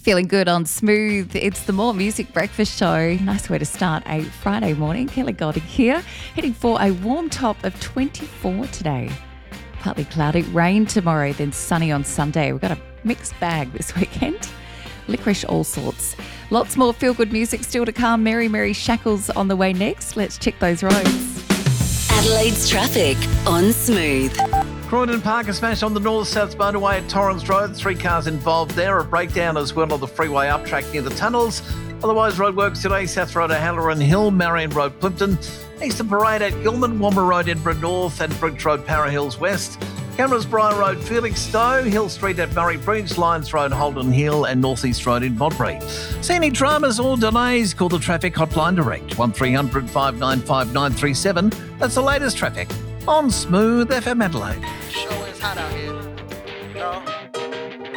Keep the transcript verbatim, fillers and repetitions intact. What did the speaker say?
Feeling good on Smooth. It's the More Music Breakfast Show. Nice way to start a Friday morning. Kelly Golding here, heading for a warm top of twenty-four today. Partly cloudy, rain tomorrow, then sunny on Sunday. We've got a mixed bag this weekend. Licorice all sorts. Lots more feel-good music still to come. Mary Mary Shackles on the way next. Let's check those roads. Adelaide's traffic on Smooth. Croydon Park is smashed on the north-south motorway at Torrens Road. Three cars involved there. A breakdown as well on the freeway up track near the tunnels. Otherwise, roadworks today, South Road at Halloran Hill, Marion Road, Plimpton. Eastern Parade at Gilman, Womber Road, Edinburgh North and Bridge Road, Para Hills West. Cameras Briar Road, Felixstowe, Hill Street at Murray Bridge, Lyons Road, Holden Hill and North East Road in Modbury. See any dramas or delays? Call the traffic hotline direct, one three hundred, five nine five, nine three seven. That's the latest traffic on Smooth F M Adelaide.